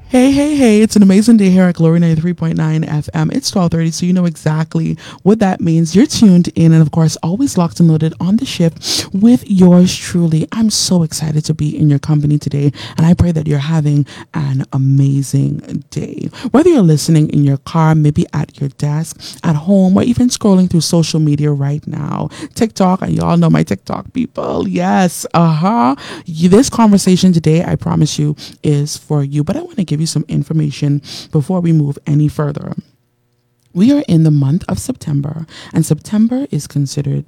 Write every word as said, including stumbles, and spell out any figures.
Hey, hey, hey, it's an amazing day here at Glory ninety-three point nine F M. It's twelve thirty, so you know exactly what that means. You're tuned in and, of course, always locked and loaded on the shift with yours truly. I'm so excited to be in your company today, and I pray that you're having an amazing day. Whether you're listening in your car, maybe at your desk, at home, or even scrolling through social media right now, TikTok, and y'all know my TikTok people. Yes, uh-huh. This conversation today, I promise you, is for you, but I want to give you some information before we move any further. We are in the month of September, and September is considered